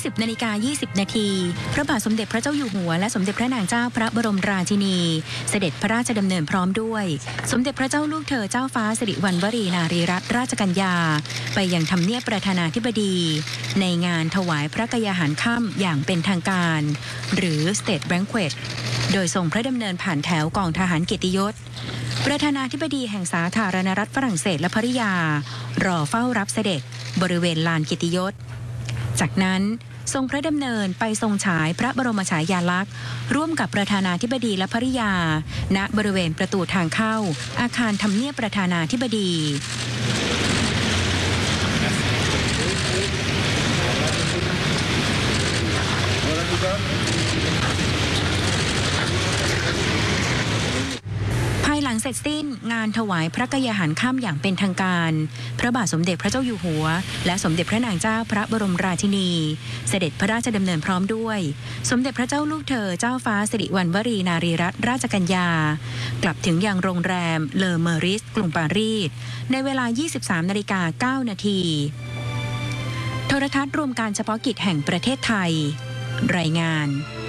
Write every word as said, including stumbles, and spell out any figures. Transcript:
ยี่สิบนาฬิกายี่สิบนาทีพระบาทสมเด็จพระเจ้าอยู่หัวและสมเด็จพระนางเจ้าพระบรมราชินีเสด็จพระราชดำเนินพร้อมด้วยสมเด็จพระเจ้าลูกเธอเจ้าฟ้าสิริวัณวรีนารีรัตนราชกัญญาไปยังทำเนียบประธานาธิบดีในงานถวายพระกยาหารค่ำอย่างเป็นทางการหรือ State Banquet โดยทรงพระดำเนินผ่านแถวกองทหารเกียรติยศประธานาธิบดีแห่งสาธารณรัฐฝรั่งเศสและภริยารอเฝ้ารับเสด็จบริเวณลานเกียรติยศจากนั้นทรงพระดำเนินไปทรงฉายพระบรมฉายาลักษณ์ร่วมกับประธานาธิบดีและภริยาณบริเวณประตูทางเข้าอาคารทำเนียบประธานาธิบดีภายหลังเสร็จสิ้นงานถวายพระกยาหารค่ำอย่างเป็นทางการพระบาทสมเด็จพระเจ้าอยู่หัวและสมเด็จพระนางเจ้าพระบรมราชินีเสด็จพระราชดำเนินพร้อมด้วยสมเด็จพระเจ้าลูกเธอเจ้าฟ้าสิริวัณวรีนารีรัตนราชกัญญากลับถึงยังโรงแรมเลอเมอริสกรุงปารีสในเวลา ยี่สิบสามนาฬิกาเก้านาทีโทรทัศน์รวมการเฉพาะกิจแห่งประเทศไทยรายงาน